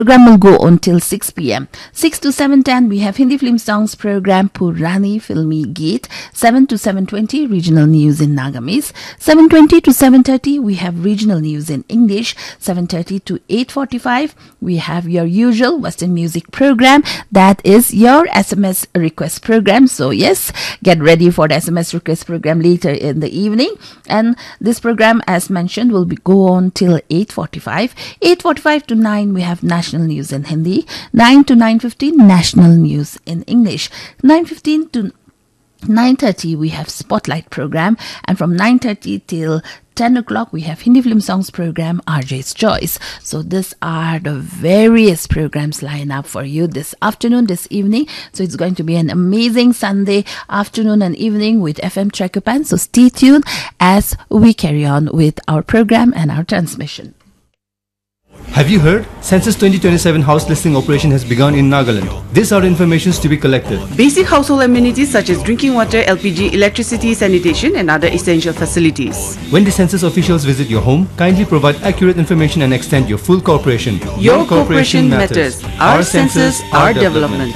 program will go on till 6 p.m. 6 to 7:10 we have Hindi film songs program Purani Filmi Geet. 7 to 7:20 regional news in Nagamis. 7:20 to 7:30 we have regional news in English. 7:30 to 8:45 we have your usual Western music program, that is your SMS request program. So yes, get ready for the SMS request program later in the evening, and this program as mentioned will go on till 8:45. 8:45 to 9 we have national news in Hindi. 9 to 9:15 national news in English. 9:15 to 9:30 we have Spotlight program, and from 9:30 till 10 o'clock we have Hindi film songs program RJ's Choice. So these are the various programs lined up for you this afternoon, this evening. So it's going to be an amazing Sunday afternoon and evening with FM Trakopan. So stay tuned as we carry on with our program and our transmission. Have you heard? Census 2027 house listing operation has begun in Nagaland. These are the informations to be collected. Basic household amenities such as drinking water, LPG, electricity, sanitation and other essential facilities. When the census officials visit your home, kindly provide accurate information and extend your full cooperation. Your cooperation matters. Our census, our development.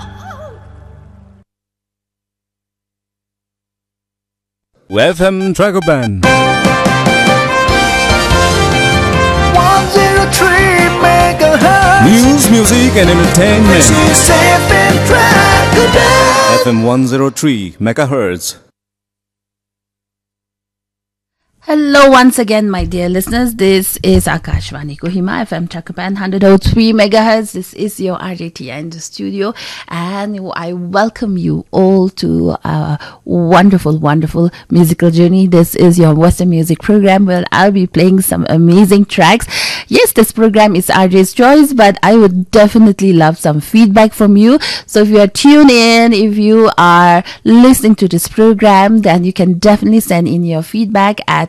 FM Trakopan 103 megahertz. News, music and entertainment. This is FM Trakopan. FM 103 megahertz. Hello once again, my dear listeners. This is Akashvani Kohima, FM Trakopan 103 megahertz. This is your RJTI in the studio, and I welcome you all to a wonderful, wonderful musical journey. This is your Western music program where I'll be playing some amazing tracks. Yes, this program is RJ's Choice, but I would definitely love some feedback from you. So if you are tuned in, if you are listening to this program, then you can definitely send in your feedback at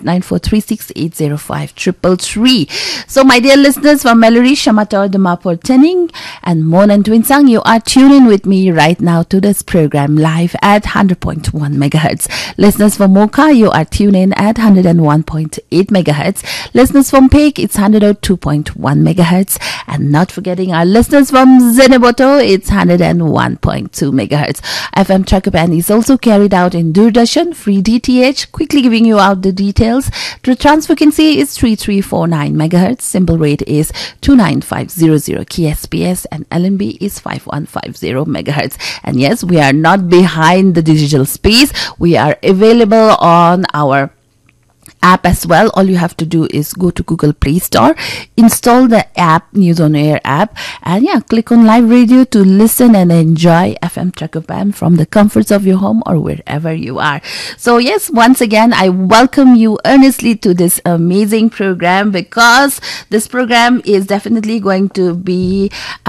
9436805333. So my dear listeners from Mallory, Shamator, Dimapur, Tening and Mon and Twinsang, you are tuning with me right now to this program live at 100.1 megahertz. Listeners from Mocha, you are tuned in at 101.8 megahertz. Listeners from Peck, it's 102.1 megahertz. And not forgetting our listeners from Zeneboto, it's 101.2 megahertz. FM Trakopan is also carried out in Doordarshan, free DTH. Quickly giving you out the details. The transfrequency is 3349 megahertz. Symbol rate is 29500 KSPS and LNB is 5150 megahertz. And yes, we are not behind the digital space. We are available on our app as well. All you have to do is go to Google Play Store, install the app, News on Air app, and click on live radio to listen and enjoy FM Trakopan from the comforts of your home or wherever you are. So yes, once again, I welcome you earnestly to this amazing program, because this program is definitely going to be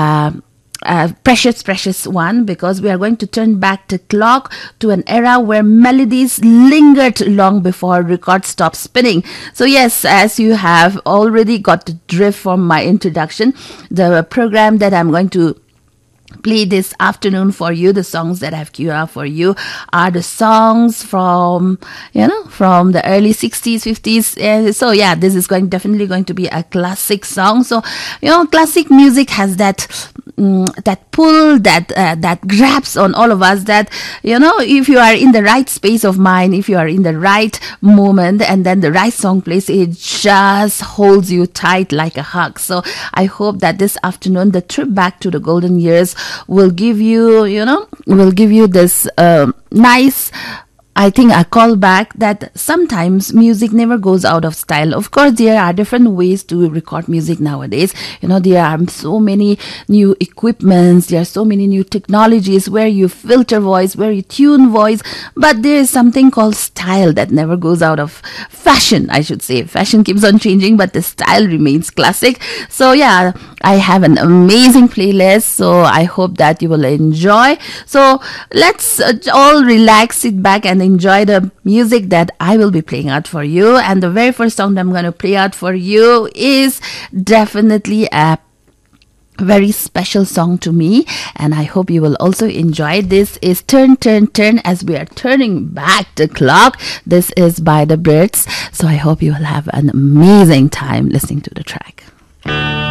precious one, because we are going to turn back the clock to an era where melodies lingered long before records stopped spinning. So yes, as you have already got the drift from my introduction, the program that I'm going to play this afternoon for you, the songs that I've queued up for you are the songs from the early 60s, 50s. So yeah, this is definitely going to be a classic song. So classic music has that pull that grabs on all of us, that if you are in the right space of mind, if you are in the right moment, and then the right song plays, it just holds you tight like a hug. So I hope that this afternoon, the trip back to the golden years will give you this nice, I think, a callback that sometimes music never goes out of style. Of course, there are different ways to record music nowadays. There are so many new equipments, there are so many new technologies where you filter voice, where you tune voice, but there is something called style that never goes out of fashion, I should say. Fashion keeps on changing, but the style remains classic. So yeah, I have an amazing playlist, so I hope that you will enjoy. So let's all relax, sit back and enjoy the music that I will be playing out for you. And the very first song that I'm going to play out for you is definitely a very special song to me, and I hope you will also enjoy. This is Turn, Turn, Turn, as we are turning back the clock. This is by the Birds, so I hope you will have an amazing time listening to the track.